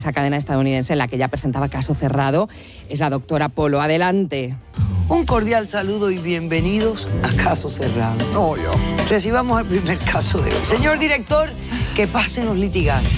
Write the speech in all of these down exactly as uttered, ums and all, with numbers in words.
Esa cadena estadounidense en la que ya presentaba Caso Cerrado es la doctora Polo. Adelante. Un cordial saludo y bienvenidos a Caso Cerrado. Oh, yo. Recibamos el primer caso de hoy. Señor director, que pasen los litigantes.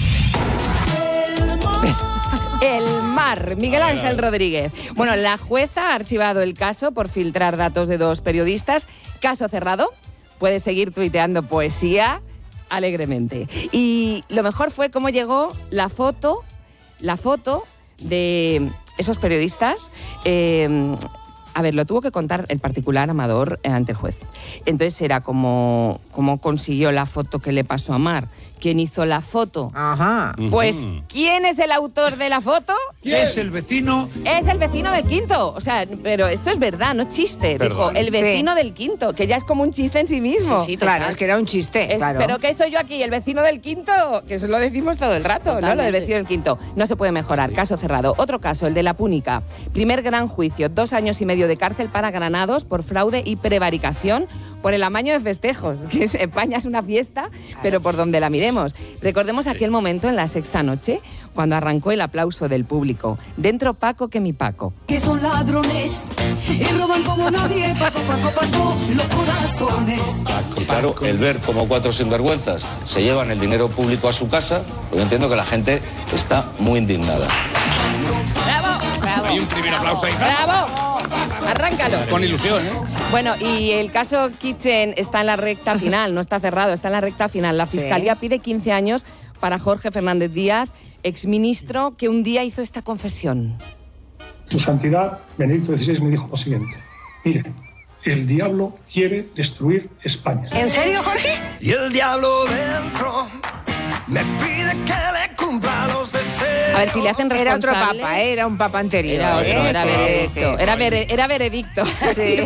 El mar, Miguel Ángel Rodríguez. Bueno, la jueza ha archivado el caso por filtrar datos de dos periodistas. Caso cerrado. Puede seguir tuiteando poesía alegremente. Y lo mejor fue cómo llegó la foto, la foto de esos periodistas. Eh, a ver, lo tuvo que contar el particular Amador ante el juez. Entonces era como, como consiguió la foto que le pasó a Mar. ¿Quién hizo la foto? Ajá. Pues, ¿quién es el autor de la foto? ¿Quién? Es el vecino. Es el vecino del quinto. O sea, pero esto es verdad, no chiste. Perdón. Dijo, el vecino sí. del quinto, que ya es como un chiste en sí mismo. Sí, sí, claro, es que era un chiste. Es, claro. Pero ¿qué soy yo aquí? El vecino del quinto, que eso lo decimos todo el rato, Totalmente. ¿no? Lo del vecino del quinto. No se puede mejorar. Caso cerrado. Otro caso, el de La Púnica. Primer gran juicio, dos años y medio de cárcel para Granados por fraude y prevaricación por el amaño de festejos. Que España es una fiesta, pero por donde la miremos. Recordemos aquel momento en la sexta noche, cuando arrancó el aplauso del público. Dentro Paco que mi Paco. Que son ladrones y roban como nadie, Paco, Paco, Paco, los corazones. Y claro, el ver como cuatro sinvergüenzas se llevan el dinero público a su casa, pues yo entiendo que la gente está muy indignada. ¡Bravo! ¡Bravo! Hay un primer aplauso ahí. ¡Bravo! Arráncalo. Con ilusión, ¿eh? Bueno, y el caso Kitchen está en la recta final, no está cerrado, está en la recta final. La Fiscalía sí. pide quince años para Jorge Fernández Díaz, exministro, que un día hizo esta confesión. Su Santidad, Benedicto dieciséis, me dijo lo siguiente. Mire, el diablo quiere destruir España. ¿En serio, Jorge? Y el diablo dentro me pide que le cumpla los deseos. A ver si le hacen responsable. Era otro papa, ¿eh? Era un papa anterior. Era otro, ¿eh? era veredicto. Sí, sí, era, vere, era veredicto. Sí.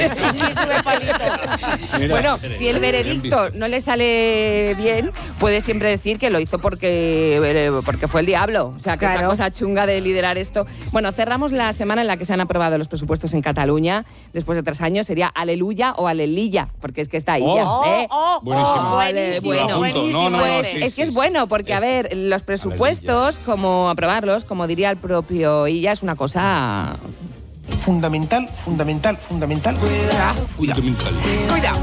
Bueno, si el veredicto no le sale bien, puede siempre decir que lo hizo porque, porque fue el diablo. O sea, que claro. Esa cosa chunga de liderar esto. Bueno, cerramos la semana en la que se han aprobado los presupuestos en Cataluña. Después de tres años sería aleluya o alelilla, porque es que está ahí oh, ya. ¿eh? Oh, buenísimo. Oh, vale, bueno, buenísimo. No, no, pues no, sí, es que sí, es bueno, porque sí. a ver, los presupuestos, como aprobarlos, como diría el propio Illa, es una cosa... Fundamental, fundamental, fundamental. Cuidado. Fundamental. Cuidado.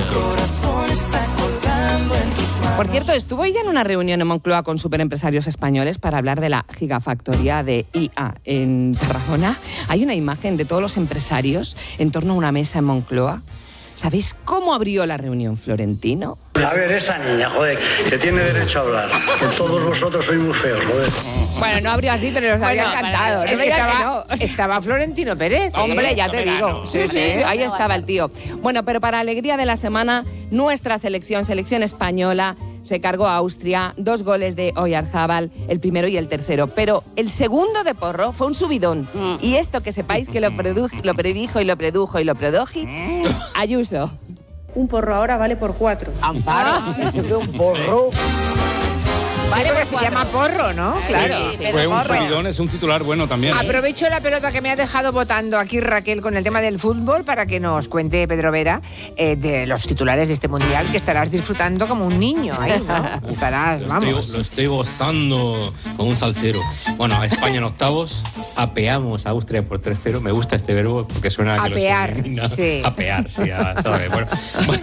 Por cierto, estuvo ella en una reunión en Moncloa con superempresarios españoles para hablar de la gigafactoría de I A en Tarragona. Hay una imagen de todos los empresarios en torno a una mesa en Moncloa. ¿Sabéis cómo abrió la reunión Florentino? A ver, esa niña, joder, que tiene derecho a hablar. Que todos vosotros sois muy feos, joder. Bueno, no abrió así, pero nos bueno, había encantado. Es no que estaba, que no. O sea, estaba Florentino Pérez. Hombre, ¿eh? ya te digo. Sí, sí, sí, ahí estaba el tío. Bueno, pero para alegría de la semana, nuestra selección, selección española, se cargó a Austria, dos goles de Oyarzábal, el primero y el tercero. Pero el segundo de Porro fue un subidón. Mm. Y esto que sepáis que lo, produjo, lo predijo y lo produjo y lo produjo, Ayuso. Un porro ahora vale por cuatro. Amparo, un porro. Vale, sí, pues se llama porro, ¿no? Claro. Sí, sí, fue un subidón, es un titular bueno también. Aprovecho la pelota que me ha dejado votando aquí Raquel con el tema del fútbol para que nos cuente Pedro Vera eh, de los titulares de este mundial, que estarás disfrutando como un niño ahí, ¿no? Estarás, vamos. Lo estoy, lo estoy gozando con un salsero. Bueno, a España en octavos, apeamos a Austria por tres cero. Me gusta este verbo porque suena a que apear, los elimina. sí. Apear, sí, a, ¿sabes? Bueno, bueno.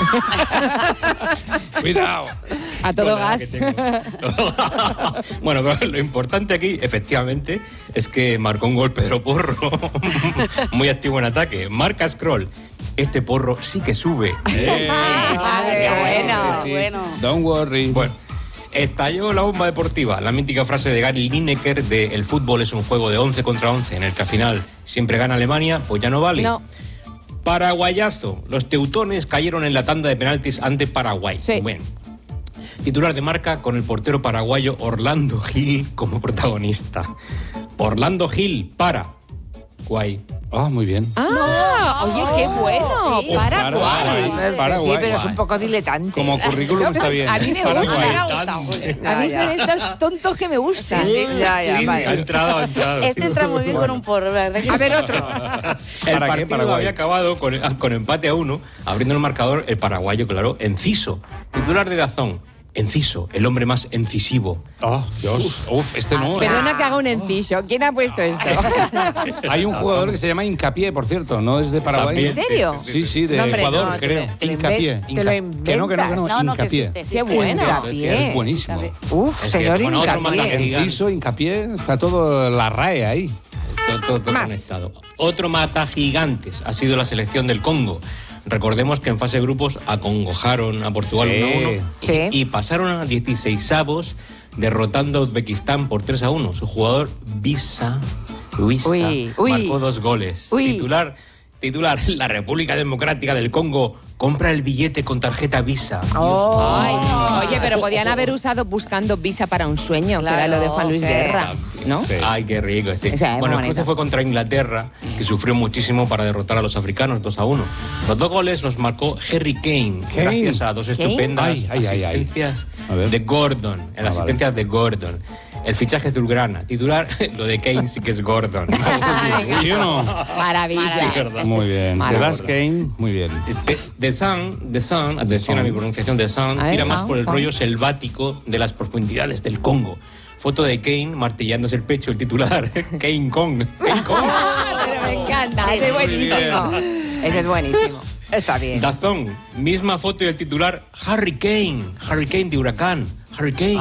Cuidado. A todo gas. Bueno, pero lo importante aquí, efectivamente, es que marcó un gol Pedro Porro, muy activo en ataque. Marca Scroll. Este porro sí que sube. ¡Eh! ¡Qué bueno! bueno! Don't worry. Bueno, estalló la bomba deportiva. La mítica frase de Gary Lineker de el fútbol es un juego de once contra once, en el que al final siempre gana Alemania, pues ya no vale. No. Paraguayazo. Los teutones cayeron en la tanda de penaltis ante Paraguay. Sí. Bueno. Titular de Marca con el portero paraguayo Orlando Gil como protagonista. Orlando Gil, para. Guay. Ah, oh, muy bien. Ah, no. Oye, qué bueno. Sí. Paraguay. Paraguay. Paraguay. Sí, pero es un poco diletante. Como currículum no, está bien. A mí me gusta. A mí son estos tontos que me gustan. Sí, sí. Ya, ya, sí, vale. ha entrado, ha entrado. Este sí. entra muy bien bueno. Con un porro, ¿verdad? A ver, otro. El partido había acabado con, con empate a uno, abriendo el marcador el paraguayo, claro, Enciso. Titular de Dazón. Enciso, el hombre más incisivo. Oh, Dios. Uf, este no. Ah, perdona que haga un enciso. ¿Quién ha puesto esto? Hay un jugador que se llama Hincapié, por cierto, no es de Paraguay. ¿En serio? Sí, sí, de No, hombre, Ecuador, no, te creo. lo- te lo Hincapié. inven- te lo Hinca- Que no, que no, que no. inventas. No, no, que Hincapié. existe, sí. Qué bueno. Hincapié. Es buenísimo. Uf, Es señor que, bueno, otro Hincapié. mata- Enciso, Hincapié, está todo la R A E ahí. Todo, todo- todo conectado. Otro mata gigantes ha sido la selección del Congo. Recordemos que en fase de grupos acongojaron a Portugal Sí. uno a uno Sí. y pasaron a dieciseisavos derrotando a Uzbekistán por tres a uno. Su jugador Visa, Visa Uy, uy. marcó dos goles. Uy. Titular, titular, la República Democrática del Congo compra el billete con tarjeta Visa. Oh. Ay, oye, pero podían haber usado buscando visa para un sueño, que era lo de Juan Luis sí. Guerra, ¿no? Sí. Ay, qué rico, sí. O sea, es bueno, muy el cruce bonito. fue contra Inglaterra, que sufrió muchísimo para derrotar a los africanos dos a uno. Los dos goles los marcó Harry Kane, Kane. gracias a dos Kane. estupendas Ay, ay, ay, ay. asistencias A ver. de Gordon. En Ah, las asistencias de Gordon. El fichaje azulgrana. Titular, lo de Kane sí que es Gordon. ¿Sí o no? Maravilla. Sí, verdad. Muy bien. Malo. The Last Kane, muy bien. The, The Sun, The Sun, atención a mi pronunciación, The Sun, A ver, tira más Sun, por el Sun. rollo selvático de las profundidades del Congo. Foto de Kane martillándose el pecho, el titular. Kane Kong. Kane Kong. Pero me encanta, ese es buenísimo. Ese es buenísimo. Está bien. Dazón, misma foto y el titular Harry Kane, Harry Kane de Huracán, Harry Kane.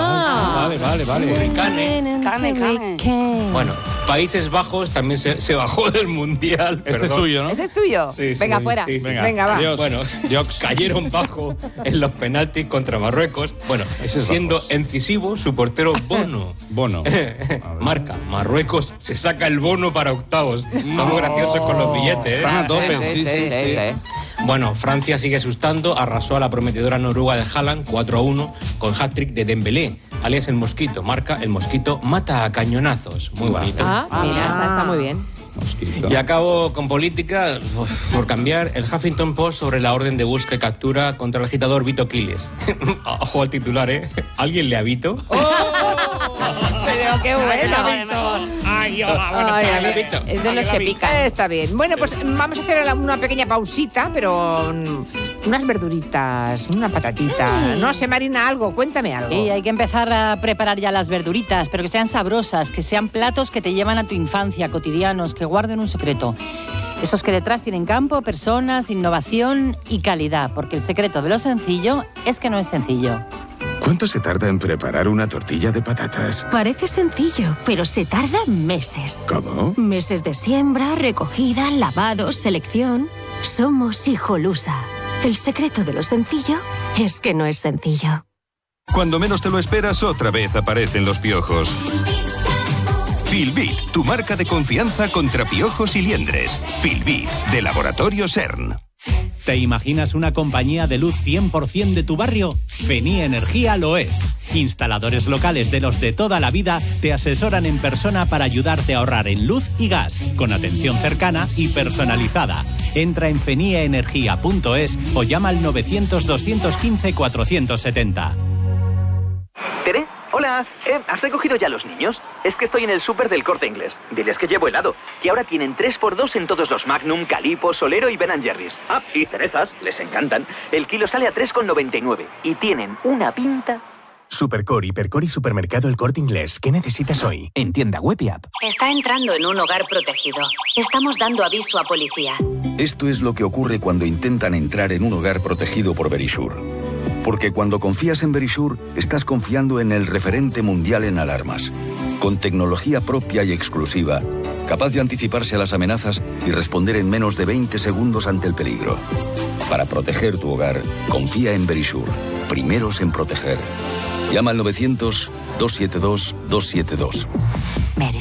Ah. Vale, vale, vale. Hurricane. Cane, cane. Bueno, Países Bajos también se, se bajó del Mundial. Este es perdón. tuyo, ¿no? ¿Ese es tuyo? Sí, sí, Venga, sí, fuera. sí, sí. Venga, va. Adiós. Bueno, Jox. cayeron bajo en los penaltis contra Marruecos. Bueno, Ese es siendo bajos. incisivo su portero Bono. Bono. Marca, Marruecos se saca el bono para octavos. Estamos graciosos con los billetes, ¿eh? Están a tope, sí, sí, sí. Bueno, Francia sigue asustando, arrasó a la prometedora noruega de Haaland cuatro a uno con hat-trick de Dembélé, alias el Mosquito. Marca, el Mosquito mata a cañonazos. Muy bonito. Ah, mira, está, está muy bien. Mosquito. Y acabo con política, uf, por cambiar, el Huffington Post sobre la orden de búsqueda y captura contra el agitador Vito Quiles. Ojo al titular, ¿eh? ¿Alguien le habito? Pero qué bueno. Ay, yo, Ay, ay, es de los que pican. Está bien. Bueno, pues vamos a hacer una pequeña pausita, pero mm, unas verduritas, una patatita. No sé, Marina, algo, cuéntame algo. Sí, hay que empezar a preparar ya las verduritas, pero que sean sabrosas, que sean platos que te llevan a tu infancia, cotidianos, que guarden un secreto. Esos que detrás tienen campo, personas, innovación y calidad, porque el secreto de lo sencillo es que no es sencillo. ¿Cuánto se tarda en preparar una tortilla de patatas? Parece sencillo, pero se tarda meses. ¿Cómo? Meses de siembra, recogida, lavado, selección. Somos Hijolusa. El secreto de lo sencillo es que no es sencillo. Cuando menos te lo esperas, otra vez aparecen los piojos. Filbit, tu marca de confianza contra piojos y liendres. Filbit, de Laboratorio CERN. ¿Te imaginas una compañía de luz cien por ciento de tu barrio? Feni Energía lo es. Instaladores locales de los de toda la vida te asesoran en persona para ayudarte a ahorrar en luz y gas, con atención cercana y personalizada. Entra en fenieenergia punto es o llama al novecientos, doscientos quince, cuatrocientos setenta. ¿Tere? Hola, eh, ¿has recogido ya a los niños? Es que estoy en el súper del Corte Inglés. Diles que llevo helado, que ahora tienen tres por dos en todos los Magnum, Calippo, Solero y Ben and Jerry's. Ah, y cerezas, les encantan. El kilo sale a tres con noventa y nueve y tienen una pinta... Supercor, Hipercor y Supermercado El Corte Inglés. ¿Qué necesitas hoy? En tienda web y app. Está entrando en un hogar protegido. Estamos dando aviso a policía. Esto es lo que ocurre cuando intentan entrar en un hogar protegido por Verisure. Porque cuando confías en Verisure, estás confiando en el referente mundial en alarmas. Con tecnología propia y exclusiva, capaz de anticiparse a las amenazas y responder en menos de veinte segundos ante el peligro. Para proteger tu hogar, confía en Verisure. Primeros en proteger. Llama al novecientos, doscientos setenta y dos, doscientos setenta y dos.